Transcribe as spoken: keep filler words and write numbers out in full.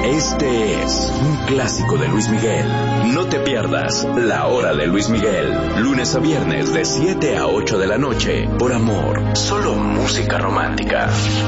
Este es un clásico de Luis Miguel. No te pierdas La Hora de Luis Miguel, lunes a viernes de siete a ocho de la noche, por Amor, solo música romántica.